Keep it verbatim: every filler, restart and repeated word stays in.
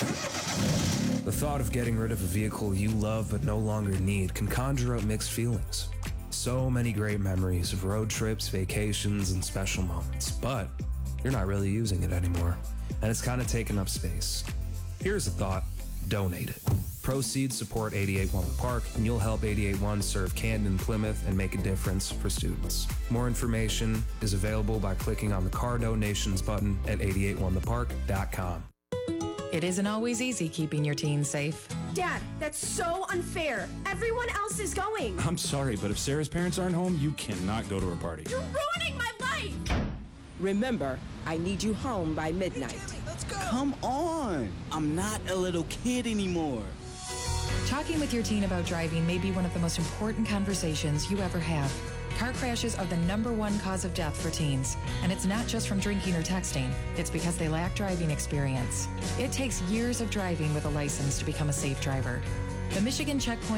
The thought of getting rid of a vehicle you love but no longer need can conjure up mixed feelings. So many great memories of road trips, vacations, and special moments, but you're not really using it anymore, and it's kind of taking up space. Here's a thought: donate it. Proceeds support eighty-eight One The Park, and you'll help eighty-eight One serve Camden, Plymouth, and make a difference for students. More information is available by clicking on the car donations button at eighty-eight one the park dot com. It isn't always easy keeping your teens safe. Dad, that's so unfair. Everyone else is going. I'm sorry, but if Sarah's parents aren't home, you cannot go to her party. You're ruining my life! Remember, I need you home by midnight. Let's go. Come on. I'm not a little kid anymore. Talking with your teen about driving may be one of the most important conversations you ever have. Car crashes are the number one cause of death for teens, and it's not just from drinking or texting. It's because they lack driving experience. It takes years of driving with a license to become a safe driver. The Michigan Checkpoint